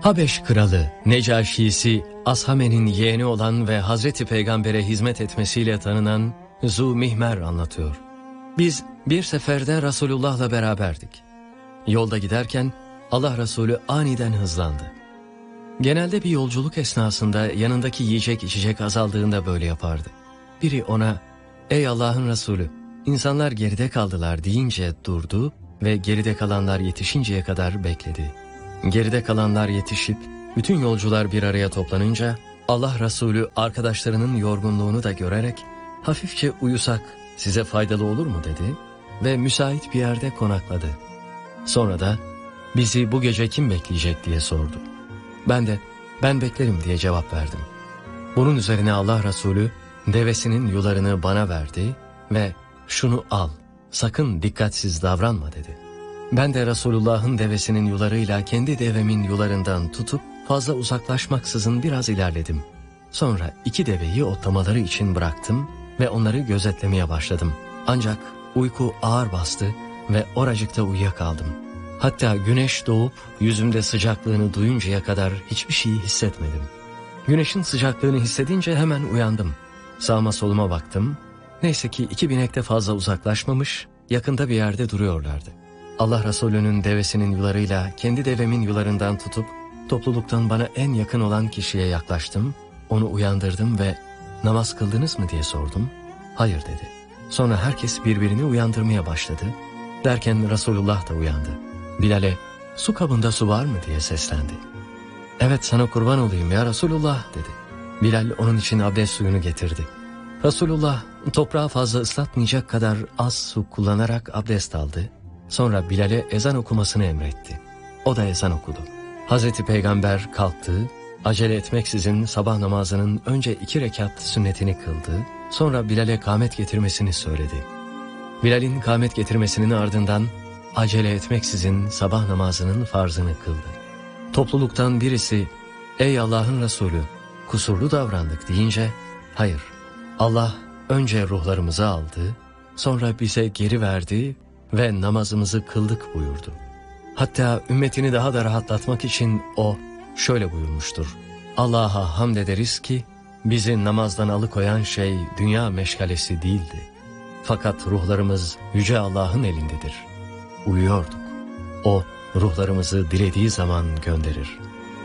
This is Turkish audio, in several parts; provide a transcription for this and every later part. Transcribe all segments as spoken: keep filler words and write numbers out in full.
Habeş kralı Necaşi'si Ashame'nin yeğeni olan ve Hazreti Peygamber'e hizmet etmesiyle tanınan Zûmihmer anlatıyor. Biz bir seferde Resulullah'la beraberdik. Yolda giderken Allah Resulü aniden hızlandı. Genelde bir yolculuk esnasında yanındaki yiyecek içecek azaldığında böyle yapardı. Biri ona "Ey Allah'ın Resulü, insanlar geride kaldılar" deyince durdu ve geride kalanlar yetişinceye kadar bekledi. Geride kalanlar yetişip bütün yolcular bir araya toplanınca Allah Resulü arkadaşlarının yorgunluğunu da görerek "Hafifçe uyusak size faydalı olur mu?" dedi ve müsait bir yerde konakladı. Sonra da "Bizi bu gece kim bekleyecek?" diye sordu. Ben de "Ben beklerim" diye cevap verdim. Bunun üzerine Allah Resulü devesinin yularını bana verdi ve "Şunu al, sakın dikkatsiz davranma" dedi. Ben de Resulullah'ın devesinin yularıyla kendi devemin yularından tutup fazla uzaklaşmaksızın biraz ilerledim. Sonra iki deveyi otlamaları için bıraktım ve onları gözetlemeye başladım. Ancak uyku ağır bastı ve oracıkta uyuyakaldım. Hatta güneş doğup yüzümde sıcaklığını duyuncaya kadar hiçbir şeyi hissetmedim. Güneşin sıcaklığını hissedince hemen uyandım. Sağıma soluma baktım. Neyse ki iki binekte fazla uzaklaşmamış, yakında bir yerde duruyorlardı. Allah Resulü'nün devesinin yularıyla kendi devemin yularından tutup topluluktan bana en yakın olan kişiye yaklaştım. Onu uyandırdım ve "Namaz kıldınız mı?" diye sordum. "Hayır" dedi. Sonra herkes birbirini uyandırmaya başladı. Derken Resulullah da uyandı. Bilal'e "Su kabında su var mı?" diye seslendi. "Evet, sana kurban olayım ya Resulullah" dedi. Bilal onun için abdest suyunu getirdi. Resulullah toprağı fazla ıslatmayacak kadar az su kullanarak abdest aldı. Sonra Bilal'e ezan okumasını emretti. O da ezan okudu. Hazreti Peygamber kalktı, acele etmeksizin sabah namazının önce iki rekat sünnetini kıldı, sonra Bilal'e kâmet getirmesini söyledi. Bilal'in kâmet getirmesinin ardından acele etmeksizin sabah namazının farzını kıldı. Topluluktan birisi "Ey Allah'ın Resulü, kusurlu davrandık" deyince "Hayır, Allah önce ruhlarımızı aldı, sonra bize geri verdi ve namazımızı kıldık" buyurdu. Hatta ümmetini daha da rahatlatmak için o şöyle buyurmuştur: "Allah'a hamd ederiz ki bizi namazdan alıkoyan şey dünya meşgalesi değildi. Fakat ruhlarımız Yüce Allah'ın elindedir. Uyuyorduk. O ruhlarımızı dilediği zaman gönderir."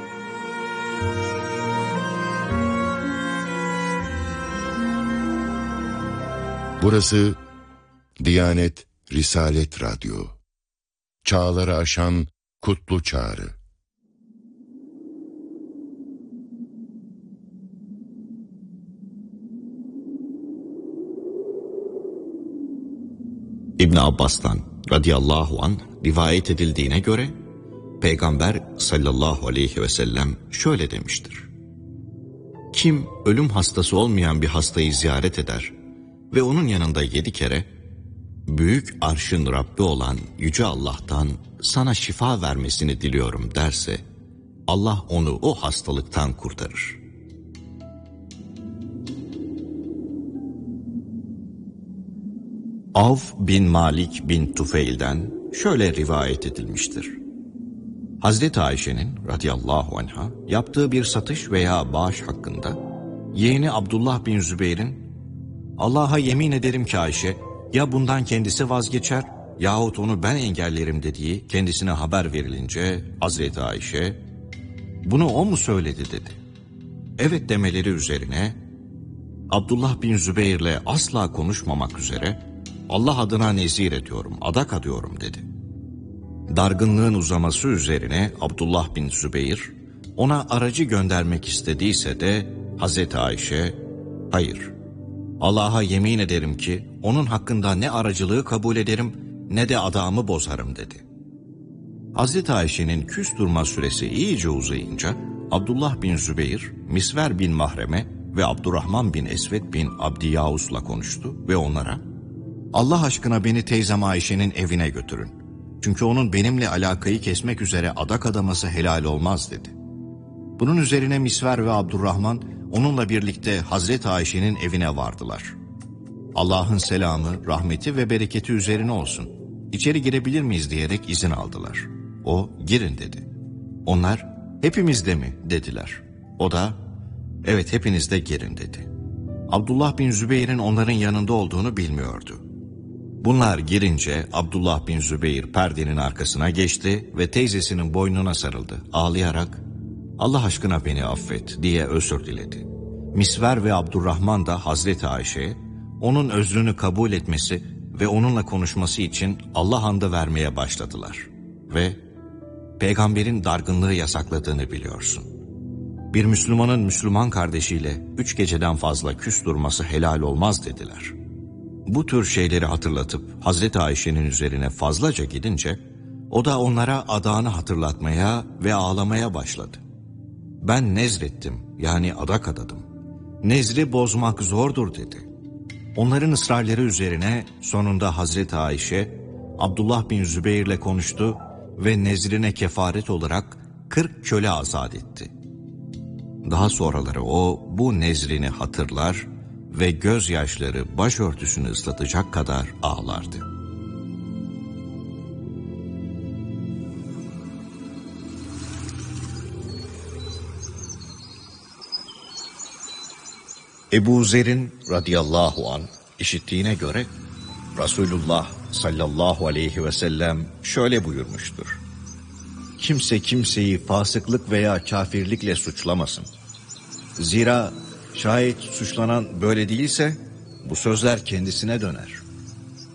Burası Diyanet Risalet Radyo. Çağları aşan kutlu çağrı. İbn Abbas'tan radıyallahu anh rivayet edildiğine göre Peygamber sallallahu aleyhi ve sellem şöyle demiştir: "Kim ölüm hastası olmayan bir hastayı ziyaret eder ve onun yanında yedi kere büyük arşın Rabbi olan Yüce Allah'tan sana şifa vermesini diliyorum derse, Allah onu o hastalıktan kurtarır." Avf bin Malik bin Tufeil'den şöyle rivayet edilmiştir: Hazreti Ayşe'nin radıyallahu anha yaptığı bir satış veya bağış hakkında yeğeni Abdullah bin Zübeyir'in "Allah'a yemin ederim ki Ayşe ya bundan kendisi vazgeçer yahut onu ben engellerim" dediği kendisine haber verilince Hazreti Ayşe "Bunu o mu söyledi?" dedi. Evet demeleri üzerine Abdullah bin Zübeyir'le asla konuşmamak üzere "Allah adına nezir ediyorum, adak adıyorum" dedi. Dargınlığın uzaması üzerine Abdullah bin Zübeyir ona aracı göndermek istediyse de Hazreti Ayşe "Hayır, Allah'a yemin ederim ki onun hakkında ne aracılığı kabul ederim ne de adamı bozarım" dedi. Hazreti Ayşe'nin küs durma süresi iyice uzayınca Abdullah bin Zübeyir, Misver bin Mahreme ve Abdurrahman bin Esved bin Abdiyavus'la konuştu ve onlara "Allah aşkına beni teyzem Ayşe'nin evine götürün. Çünkü onun benimle alakayı kesmek üzere adak adaması helal olmaz" dedi. Bunun üzerine Misver ve Abdurrahman onunla birlikte Hazreti Ayşe'nin evine vardılar. "Allah'ın selamı, rahmeti ve bereketi üzerine olsun. İçeri girebilir miyiz?" diyerek izin aldılar. O "Girin" dedi. Onlar "Hepimizde mi?" dediler. O da, "Evet, hepinizde girin." dedi. Abdullah bin Zübeyir'in onların yanında olduğunu bilmiyordu. Bunlar girince Abdullah bin Zübeyir perdenin arkasına geçti ve teyzesinin boynuna sarıldı. Ağlayarak, "Allah aşkına beni affet" diye özür diledi. Misver ve Abdurrahman da Hazreti Ayşe'ye onun özrünü kabul etmesi ve onunla konuşması için Allah andı vermeye başladılar. Ve peygamberin dargınlığı yasakladığını biliyorsun. Bir Müslümanın Müslüman kardeşiyle üç geceden fazla küs durması helal olmaz dediler. Bu tür şeyleri hatırlatıp Hazreti Ayşe'nin üzerine fazlaca gidince o da onlara adağını hatırlatmaya ve ağlamaya başladı. "Ben nezrettim, yani adak adadım. Nezri bozmak zordur" dedi. Onların ısrarları üzerine sonunda Hazreti Ayşe Abdullah bin Zübeyir'le konuştu ve nezrine kefaret olarak kırk köle azat etti. Daha sonraları o bu nezrini hatırlar ve gözyaşları başörtüsünü ıslatacak kadar ağlardı. Ebu Zer'in radıyallahu anh işittiğine göre Resulullah sallallahu aleyhi ve sellem şöyle buyurmuştur: "Kimse kimseyi fasıklık veya kafirlikle suçlamasın. Zira şayet suçlanan böyle değilse bu sözler kendisine döner."